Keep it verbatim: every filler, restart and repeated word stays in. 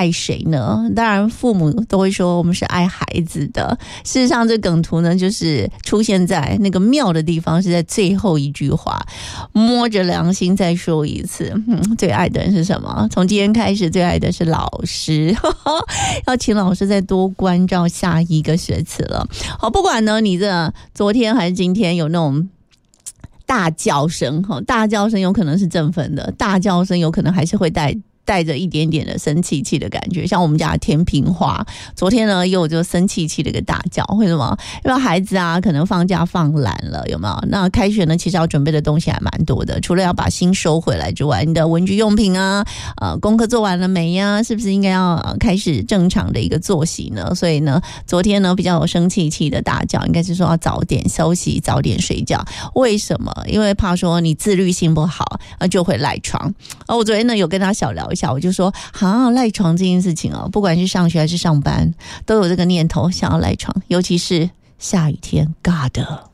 爱谁呢？当然父母都会说我们是爱孩子的，事实上这梗图呢就是出现在那个妙的地方，是在最后一句话，摸着良心再说一次，嗯，最爱的人是什么？从今天开始最爱的是老师，要请老师再多关照下一个学期了。好，不管呢你这昨天还是今天有那种大叫声，大叫声有可能是振奋的，大叫声有可能还是会带带着一点点的生气气的感觉，像我们家的天平花昨天呢又就生气气的一个大叫。为什么？因为孩子啊可能放假放懒了，有没有？那开学呢其实要准备的东西还蛮多的，除了要把心收回来之外，你的文具用品啊呃，功课做完了没呀？是不是应该要开始正常的一个作息呢？所以呢昨天呢比较有生气气的大叫，应该是说要早点休息，早点睡觉。为什么？因为怕说你自律性不好就会赖床。而我昨天呢有跟他小聊一下，我就说啊，赖床这件事情哦，不管是上学还是上班都有这个念头想要赖床，尤其是下雨天，God